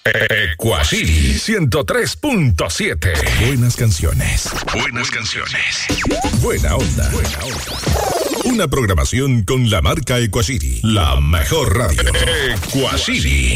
Ecuacity 103.7. Buenas canciones. Buenas canciones. Buena onda. Una programación con la marca Ecuacity. La mejor radio. Ecuacity.